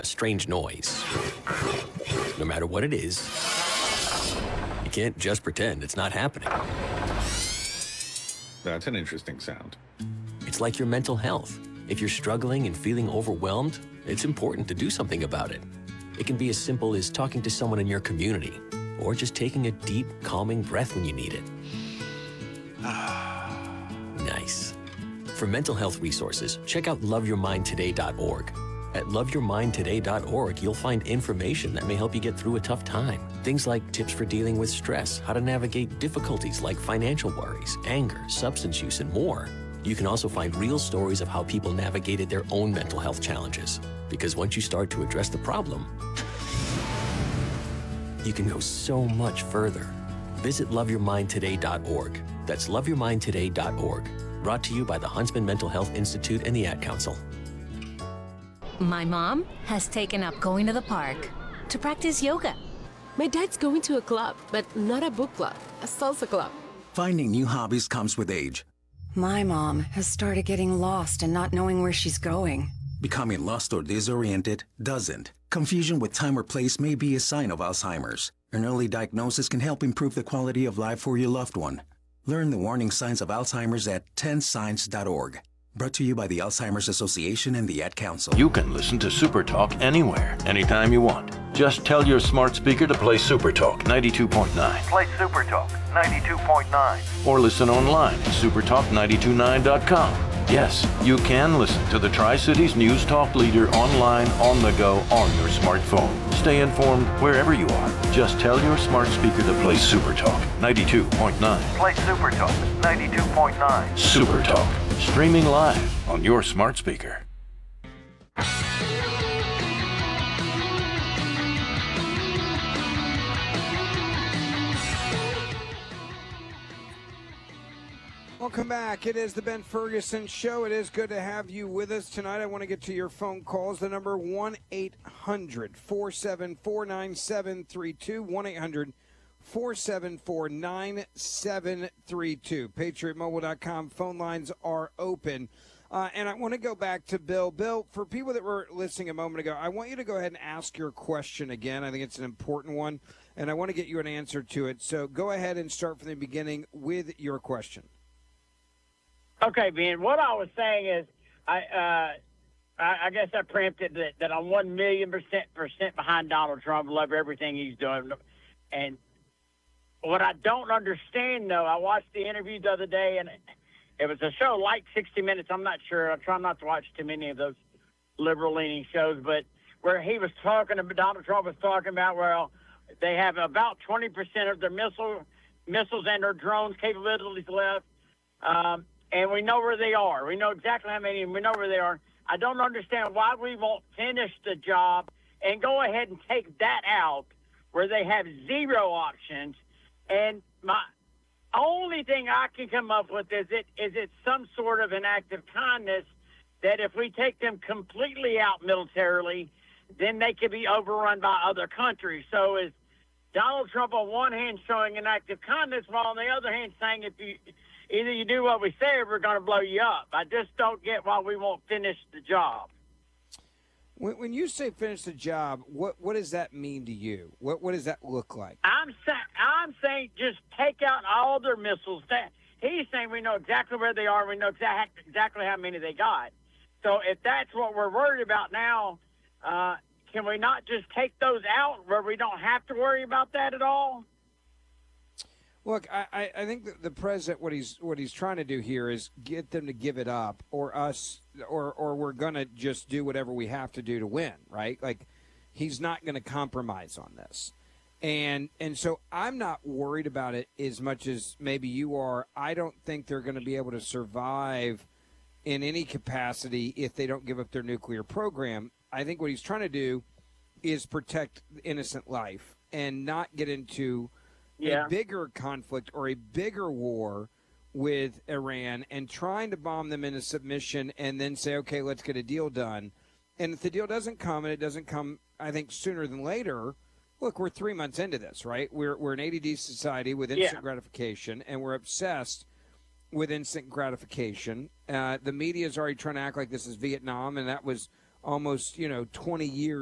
a strange noise. No matter what it is, you can't just pretend it's not happening. That's an interesting sound. It's like your mental health. If you're struggling and feeling overwhelmed, it's important to do something about it. It can be as simple as talking to someone in your community, or just taking a deep, calming breath when you need it. Nice. For mental health resources, check out loveyourmindtoday.org. At loveyourmindtoday.org, you'll find information that may help you get through a tough time. Things like tips for dealing with stress, how to navigate difficulties like financial worries, anger, substance use, and more. You can also find real stories of how people navigated their own mental health challenges. Because once you start to address the problem, you can go so much further. Visit loveyourmindtoday.org. That's loveyourmindtoday.org. Brought to you by the Huntsman Mental Health Institute and the Ad Council. My mom has taken up going to the park to practice yoga. My dad's going to a club, but not a book club, a salsa club. Finding new hobbies comes with age. My mom has started getting lost and not knowing where she's going. Becoming lost or disoriented doesn't. Confusion with time or place may be a sign of Alzheimer's. An early diagnosis can help improve the quality of life for your loved one. Learn the warning signs of Alzheimer's at 10signs.org. Brought to you by the Alzheimer's Association and the Ad Council. You can listen to Super Talk anywhere, anytime you want. Just tell your smart speaker to play Super Talk 92.9. Play Super Talk 92.9. Or listen online at supertalk929.com. Yes, you can listen to the Tri-Cities News Talk leader online, on the go, on your smartphone. Stay informed wherever you are. Just tell your smart speaker to play Super Talk 92.9. Play Super Talk 92.9. Super Talk, streaming live on your smart speaker. Welcome back. It is the Ben Ferguson Show. It is good to have you with us tonight. I want to get to your phone calls. The number 1-800-474-9732. 1-800-474-9732. PatriotMobile.com. Phone lines are open. And I want to go back to Bill. Bill, for people that were listening a moment ago, I want you to go ahead and ask your question again. I think it's an important one, and I want to get you an answer to it. So go ahead and start from the beginning with your question. Okay, Ben. What I was saying is, I guess I preempted that I'm 1,000,000% behind Donald Trump. Love everything he's doing, and what I don't understand, though, I watched the interview the other day, and it was a show like 60 Minutes. I'm not sure. I try not to watch too many of those liberal-leaning shows, but where he was talking about, Donald Trump was talking about, well, they have about 20% of their missiles and their drones capabilities left. And we know where they are. We know exactly how many, and we know where they are. I don't understand why we won't finish the job and go ahead and take that out where they have zero options. And my only thing I can come up with is it some sort of an act of kindness that if we take them completely out militarily, then they could be overrun by other countries. So is Donald Trump on one hand showing an act of kindness, while on the other hand saying either you do what we say or we're going to blow you up. I just don't get why we won't finish the job. When you say finish the job, what does that mean to you? What does that look like? I'm saying just take out all their missiles. He's saying we know exactly where they are. We know exactly how many they got. So if that's what we're worried about now, can we not just take those out where we don't have to worry about that at all? Look, I think that the president, what he's trying to do here is get them to give it up, or we're going to just do whatever we have to do to win, right? Like, he's not going to compromise on this. And so I'm not worried about it as much as maybe you are. I don't think they're going to be able to survive in any capacity if they don't give up their nuclear program. I think what he's trying to do is protect innocent life and not get into a bigger conflict or a bigger war with Iran and trying to bomb them into submission and then say, okay, let's get a deal done. And if the deal doesn't come, and it doesn't come, I think, sooner than later, look, we're 3 months into this, right? We're an ADD society with instant gratification, and we're obsessed with instant gratification. The media is already trying to act like this is Vietnam, and that was almost, 20 years